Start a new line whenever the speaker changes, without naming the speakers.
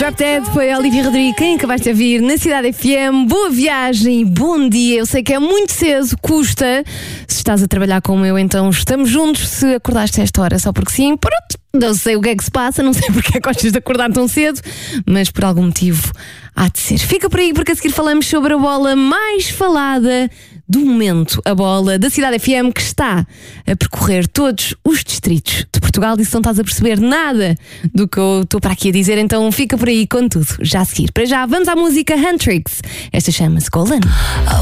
Drop Dead foi Olivia Rodrigo, quem acabaste de ouvir na Cidade FM. Boa viagem e bom dia. Eu sei que é muito cedo, custa. Se estás a trabalhar como eu, então estamos juntos. Se acordaste a esta hora só porque sim, pronto, não sei o que é que se passa, não sei porque é que gostas de acordar tão cedo, mas por algum motivo há de ser. Fica por aí porque a seguir falamos sobre a bola mais falada do momento, a bola da Cidade FM que está a percorrer todos os distritos de Portugal e se não estás a perceber nada do que eu estou para aqui a dizer, então fica por aí com tudo, já a seguir. Para já, vamos à música Huntrix. Esta chama-se Golden.